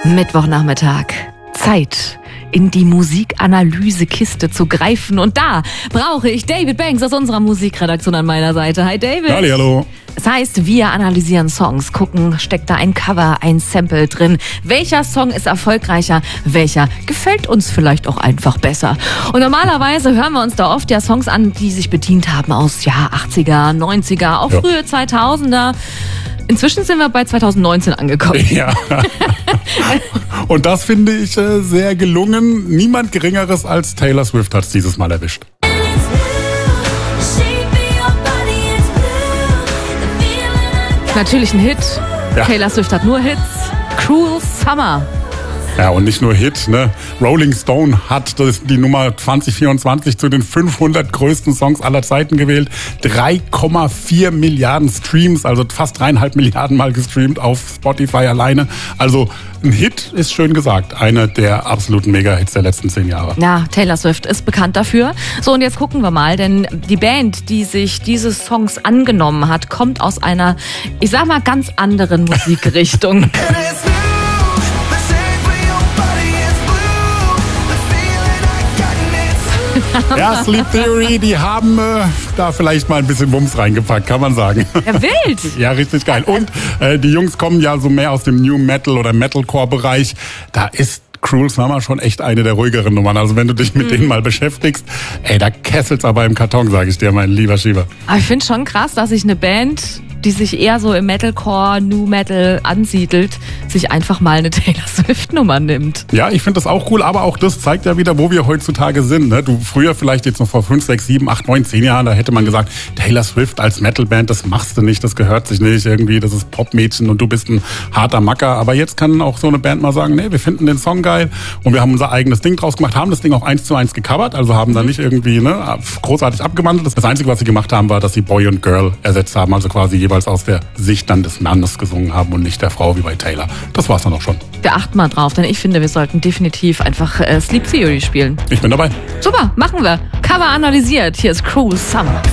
Mittwochnachmittag. Zeit, in die Musikanalysekiste zu greifen. Und da brauche ich David Banks aus unserer Musikredaktion an meiner Seite. Hi David. Hallo. Das heißt, wir analysieren Songs, gucken, steckt da ein Cover, ein Sample drin. Welcher Song ist erfolgreicher? Welcher gefällt uns vielleicht auch einfach besser? Und normalerweise hören wir uns da oft ja Songs an, die sich bedient haben aus 80er, 90er, auch frühe 2000er. Inzwischen sind wir bei 2019 angekommen. Ja. Und das finde ich sehr gelungen. Niemand Geringeres als Taylor Swift hat es dieses Mal erwischt. Natürlich ein Hit. Ja. Taylor Swift hat nur Hits. Cruel Summer. Ja, und nicht nur Hit, ne? Rolling Stone hat die Nummer 2024 zu den 500 größten Songs aller Zeiten gewählt. 3,4 Milliarden Streams, also fast 3,5 Milliarden Mal gestreamt auf Spotify alleine. Also ein Hit ist schön gesagt. Einer der absoluten Mega-Hits der letzten 10 Jahre. Ja, Taylor Swift ist bekannt dafür. So, und jetzt gucken wir mal, denn die Band, die sich dieses Songs angenommen hat, kommt aus einer, ich sag mal, ganz anderen Musikrichtung. Ja, Sleep Theory, die haben da vielleicht mal ein bisschen Wumms reingepackt, kann man sagen. Ja, wild. Ja, richtig geil. Und die Jungs kommen ja so mehr aus dem New Metal oder Metalcore-Bereich. Da ist Cruel Summer schon echt eine der ruhigeren Nummern. Also wenn du dich mit denen mal beschäftigst, da kesselt's aber im Karton, sage ich dir, mein lieber Schieber. Aber ich finde schon krass, dass sich eine Band, die sich eher so im Metalcore, New Metal ansiedelt, sich einfach mal eine Taylor Swift-Nummer nimmt. Ja, ich finde das auch cool, aber auch das zeigt ja wieder, wo wir heutzutage sind. Ne? Du früher vielleicht jetzt noch vor 5, 6, 7, 8, 9, 10 Jahren, da hätte man gesagt, Taylor Swift als Metalband, das machst du nicht, das gehört sich nicht irgendwie, das ist Popmädchen und du bist ein harter Macker. Aber jetzt kann auch so eine Band mal sagen, nee, wir finden den Song geil und wir haben unser eigenes Ding draus gemacht, haben das Ding auch 1:1 gecovert, also haben da nicht irgendwie großartig abgewandelt. Das Einzige, was sie gemacht haben, war, dass sie Boy und Girl ersetzt haben, also quasi jeweils aus der Sicht dann des Mannes gesungen haben und nicht der Frau wie bei Taylor. Das war's dann auch schon. Wir achten mal drauf, denn ich finde, wir sollten definitiv einfach Sleep Theory spielen. Ich bin dabei. Super, machen wir. Cover analysiert. Hier ist Cruel Summer.